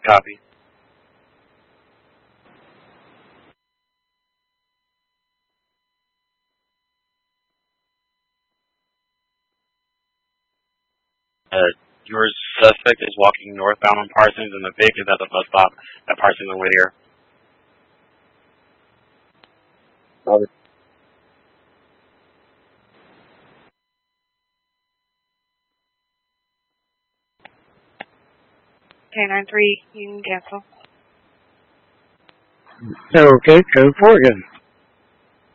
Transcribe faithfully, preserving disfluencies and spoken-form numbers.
Copy. Uh, your suspect is walking northbound on Parsons, and the V I C is at the bus stop at Parsons and Whittier. Copy. K nine three, you can cancel. Okay, code four again.